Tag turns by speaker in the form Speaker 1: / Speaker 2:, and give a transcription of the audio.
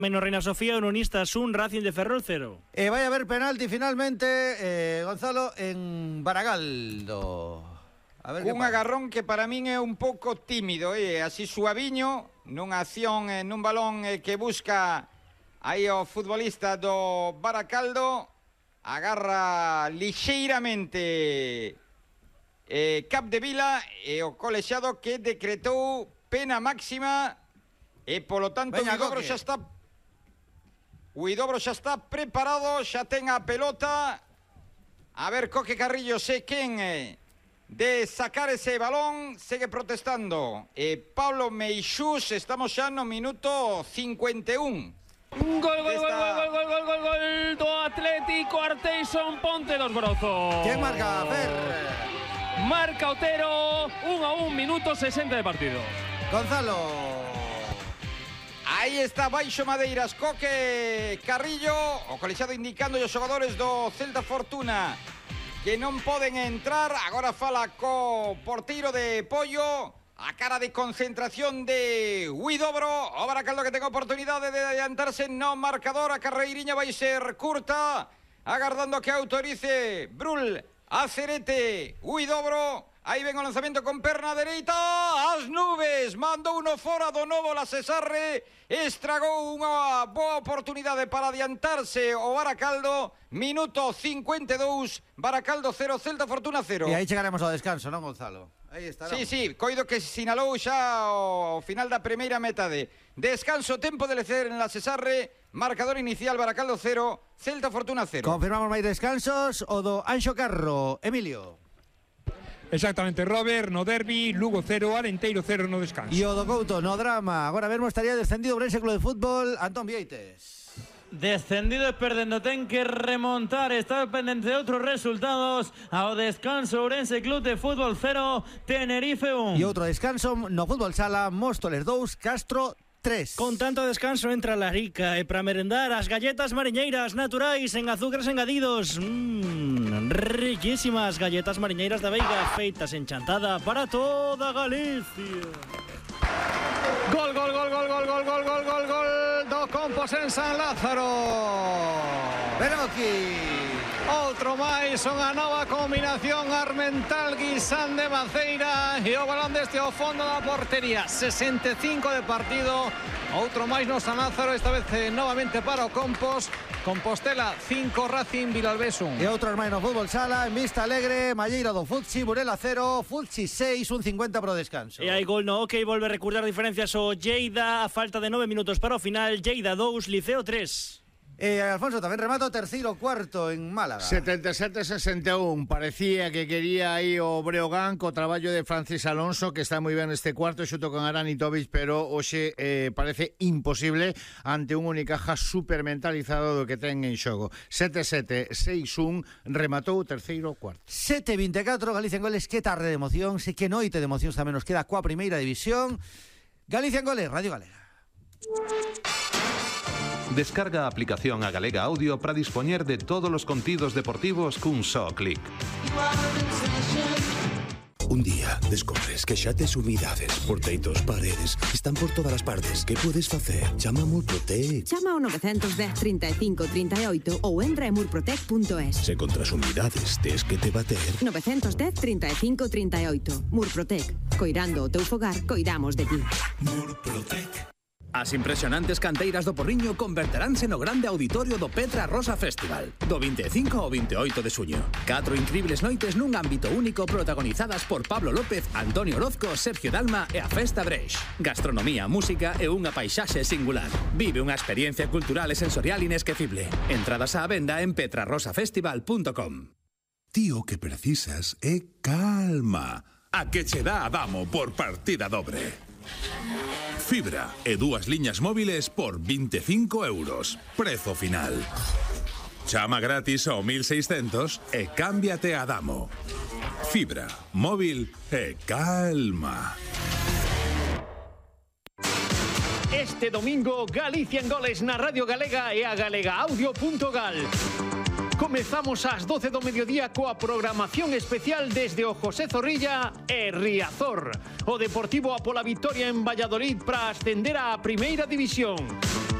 Speaker 1: Menos Reina Sofía, Unionistas 1, Racing de Ferrol 0.
Speaker 2: Vai a haber penalti finalmente, Gonzalo, en Baragaldo. A ver
Speaker 3: un agarrón que para min é un pouco tímido, así suaviño, nunha acción, nun balón que busca aí o futbolista do Baracaldo, agarra lixeiramente Capdevila e o colexiado que decretou pena máxima e polo tanto Huidobro xa está preparado, xa ten a pelota. A ver, Coque Carrillo sei quen de sacar ese balón, segue protestando. Pablo Meixús, estamos xa no minuto 51.
Speaker 4: Gol do Atlético Arteixón Ponte dos Brozos.
Speaker 2: ¿Quién marca? Fer.
Speaker 4: Marca Otero, 1-1, minuto 60 de partido.
Speaker 2: Gonzalo.
Speaker 3: Aí está baixo Madeiras, Coque Carrillo, o colexiado indicando os xogadores do Celta Fortuna que non poden entrar. Agora fala co porteiro de Pollo, a cara de concentración de Huidobro. O Baracaldo que ten oportunidade de adiantarse no marcador. A carreiriña vai ser curta, agardando que autorice Brul Acerete. Huidobro, aí ven o lanzamento con perna dereita, as nubes, mandou uno fora do novo La Cesarre, estragou unha boa oportunidade para adiantarse o Baracaldo. Minuto 52, Baracaldo 0, Celta Fortuna 0.
Speaker 2: E aí chegaremos ao descanso, non, Gonzalo? Aí estará.
Speaker 3: Sí, coido que sinalou xa o final da primeira metade. Descanso, tempo de lecer en La Cesarre, marcador inicial Baracaldo 0, Celta Fortuna 0.
Speaker 2: Confirmamos máis descansos, o do Anxo Carro. Emilio.
Speaker 5: Exactamente, Robert, no derbi, Lugo 0, Alenteiro 0 no descanso.
Speaker 2: E o do Couto, no drama. Agora mesmo estaría descendido o Ourense Club de Fútbol, Antón Vieites.
Speaker 1: Descendido e perdendo, ten que remontar, está pendente de outros resultados. Ao descanso, Ourense Club de Fútbol 0, Tenerife 1.
Speaker 2: E outro descanso no Fútbol Sala, Móstoles 2, Castro 3.
Speaker 1: Con tanto descanso entra la rica e para merendar as galletas mariñeiras naturais en azúcares engadidos. Riquísimas galletas mariñeiras da Veiga, feitas en chantada para toda Galicia.
Speaker 4: Gol do Compos en San Lázaro.
Speaker 2: Benocchi.
Speaker 4: Outro máis, unha nova combinación Armental Guisán de Maceira e o balón deste ao fondo da portería. 65 de partido. Outro máis no San Lázaro, esta vez novamente para o Compos. Compostela 5, Racing Vilalbés 1.
Speaker 2: E outros máis no Fútbol Sala, en Vista Alegre, Malleira do Futsi, Burela 0, Futsi 6, un 50 pro descanso.
Speaker 1: E hai gol no OK, volve a recordar diferencias o Lleida, a falta de 9 minutos para o final. Lleida 2, Liceo 3.
Speaker 2: Alfonso, tamén remato terceiro cuarto en Málaga.
Speaker 6: 77-61, parecía que quería aí o Breogán co traballo de Francis Alonso, que está moi ben este cuarto xuto con Aranitovic, pero hoxe parece imposible ante un Unicaja supermentalizado do que ten en xogo. 7-7-6-1, rematou o terceiro cuarto.
Speaker 2: 7-24, Galicia en goles, que tarde de emoción, que noite de emocións tamén nos queda coa primeira división. Galicia en goles, Radio Galega.
Speaker 7: Descarga a aplicación a Galega Audio para dispoñer de todos os contidos deportivos cun só clic.
Speaker 8: Un día descobres que xa tes umidades por teitos, paredes, están por todas as partes. Que podes facer? Chama a Murprotec.
Speaker 9: Chama ao 910 35 38 ou entra en murprotec.es.
Speaker 8: Se contra as umidades tes que te bater.
Speaker 9: 910 35 38. Murprotec. Coirando o teu fogar, coidamos de ti.
Speaker 8: Murprotec.
Speaker 10: As impresionantes canteiras do Porriño converteránse no grande auditorio do Petra Rosa Festival, do 25 ao 28 de suño. 4 incribles noites nun ámbito único protagonizadas por Pablo López, Antonio Orozco, Sergio Dalma e a Festa Breix. Gastronomía, música e unha paisaxe singular. Vive unha experiencia cultural e sensorial inesquecible. Entradas á venda en petrarrosafestival.com.
Speaker 8: Ti o que precisas é calma. A que che dá Adamo por partida dobre. Fibra e 2 liñas móviles por 25 euros. Prezo final. Chama gratis ao 1600 e cámbiate a Adamo. Fibra, móvil e calma.
Speaker 4: Este domingo, Galicia en goles na Radio Galega e a galegaaudio.gal. Comezamos ás 12 do mediodía coa programación especial desde o José Zorrilla e Riazor. O Deportivo a pola vitoria en Valladolid para ascender á Primeira División.